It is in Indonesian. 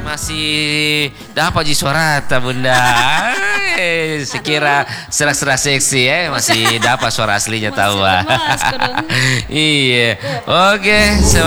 masih dapat suara ta bunda. Sekira serak-serak seksi masih dapat suara aslinya tahu. Iya. Oke.